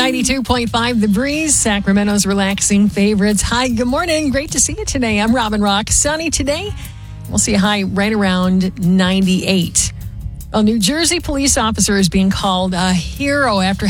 92.5 The Breeze, Sacramento's relaxing favorites. Hi, good morning. Great to see you today. I'm Robin Rock. Sunny today. We'll see a high right around 98. A New Jersey police officer is being called a hero after